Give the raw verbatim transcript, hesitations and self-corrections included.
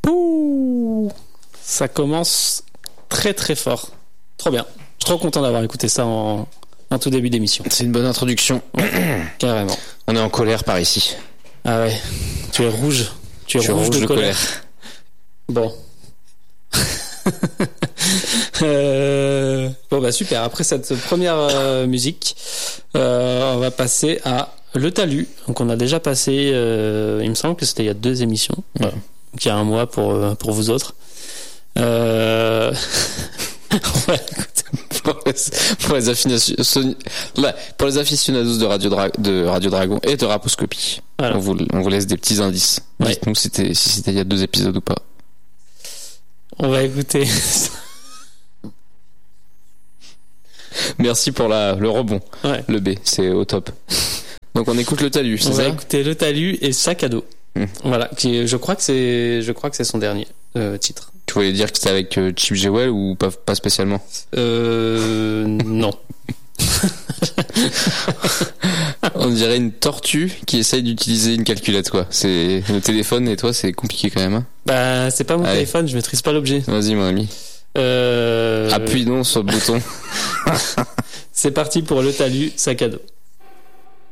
Pouh, ça commence très très fort. Trop bien. Je suis trop content d'avoir écouté ça en, en tout début d'émission. C'est une bonne introduction. Ouais, carrément. On est en colère par ici. Ah ouais. Tu es rouge. Tu es Je suis rouge, rouge de, de colère. colère. Bon. euh... Bon bah super. Après cette première euh, musique, euh, on va passer à Le Talus. Donc on a déjà passé, euh, il me semble que c'était il y a deux émissions. Ouais. Donc il y a un mois pour pour vous autres. Euh... ouais, pour, les, pour les affinations, là, pour les aficionados de Radio, Dra- de Radio Dragon et de Raposcopie, voilà. on, vous, on vous laisse des petits indices. Ouais. Dites-nous si c'était, si c'était il y a deux épisodes ou pas. On va écouter. Merci pour la, le rebond. Ouais. Le B, c'est au top. Donc on écoute Le Talus, c'est on ça? On va écouter Le Talus et Sac à dos. Mmh. Voilà, qui, je crois que c'est, je crois que c'est son dernier euh, titre. Tu voulais dire que c'était avec euh, Chip Jewell ou pas, pas spécialement? Euh, non. On dirait une tortue qui essaye d'utiliser une calculette, quoi. C'est le téléphone et toi, c'est compliqué quand même. Hein. Bah, c'est pas mon Allez. téléphone, je maîtrise pas l'objet. Vas-y, mon ami. Euh... Appuie non sur le bouton. C'est parti pour Le Talus, Sac à dos.